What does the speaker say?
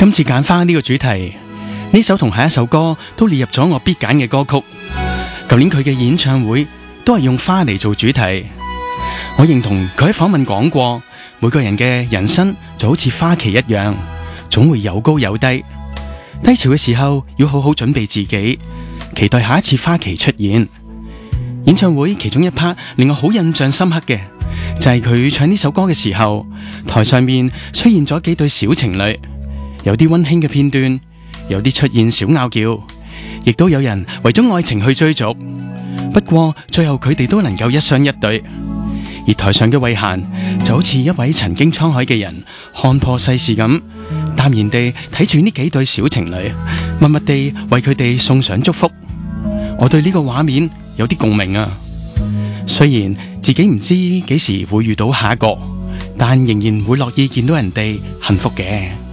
今次揀花呢個主題，呢首同下一首歌都列入咗我必揀嘅歌曲。舊年佢嘅演唱會都係用花嚟做主題。我認同佢喺訪問講過，每個人嘅人生就好似花期一樣，總會有高有低。低潮嘅時候要好好準備自己，期待下一次花期出現。演唱會其中一 part 令我好印象深刻嘅，就係佢唱呢首歌嘅時候，台上面出現咗幾對小情侶。有啲溫馨嘅片段，有啲出現小拗撬，亦都有人為咗愛情去追逐。不過最後佢哋都能夠一雙一對。而台上嘅慧嫻就好似一位曾經滄海嘅人，看破世事咁，淡然地睇住呢幾對小情侶，默默地為佢哋送上祝福。我對呢個畫面有啲共鳴啊！雖然自己唔知幾時會遇到下一個，但仍然會樂意見到人哋幸福嘅。